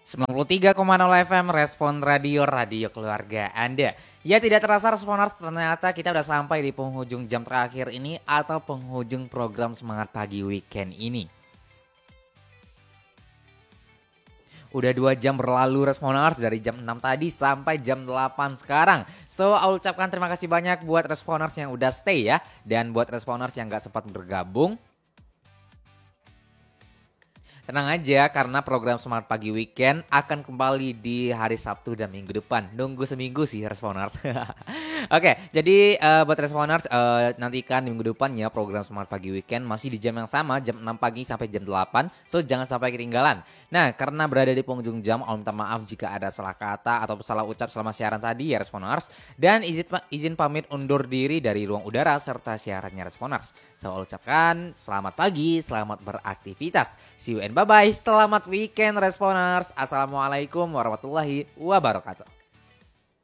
93,0 FM Respon Radio, radio keluarga Anda. Ya tidak terasa Responers, ternyata kita udah sampai di penghujung jam terakhir ini atau penghujung program Semangat Pagi Weekend ini. Udah 2 jam berlalu Responers, dari jam 6 tadi sampai jam 8 sekarang. So, aku ucapkan terima kasih banyak buat Responers yang udah stay ya. Dan buat Responers yang gak sempat bergabung, tenang aja karena program Semangat Pagi Weekend akan kembali di hari Sabtu dan minggu depan. Nunggu seminggu sih Responers. Oke, jadi buat Responers nantikan di minggu depan ya program Semangat Pagi Weekend masih di jam yang sama, jam 6 pagi sampai jam 8. So jangan sampai ketinggalan. Nah, karena berada di penghujung jam, minta maaf jika ada salah kata atau salah ucap selama siaran tadi ya Responers. Dan izin pamit undur diri dari ruang udara serta siarannya Responers. Saya ucapkan selamat pagi, selamat beraktivitas. See you and bye-bye, selamat weekend Responers. Assalamualaikum warahmatullahi wabarakatuh.